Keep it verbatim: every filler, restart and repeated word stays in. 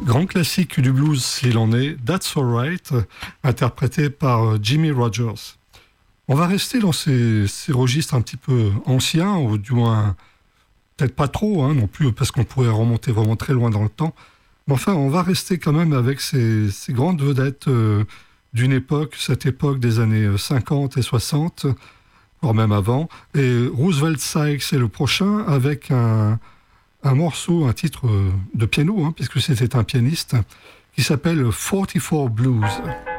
Grand classique du blues s'il en est, That's Alright, interprété par Jimmy Rogers. On va rester dans ces, ces registres un petit peu anciens, ou du moins peut-être pas trop hein, non plus, parce qu'on pourrait remonter vraiment très loin dans le temps. Mais enfin, on va rester quand même avec ces, ces grandes vedettes euh, d'une époque, cette époque des années cinquante et soixante, voire même avant. Et Roosevelt Sykes est le prochain avec un, un morceau, un titre de piano, hein, puisque c'était un pianiste, qui s'appelle forty-four Blues.